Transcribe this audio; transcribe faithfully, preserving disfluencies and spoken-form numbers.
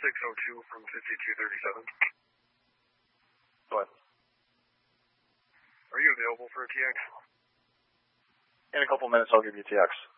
six oh two from fifty-two thirty-seven. Go ahead. Are you available for a T X? In a couple minutes, I'll give you a T X.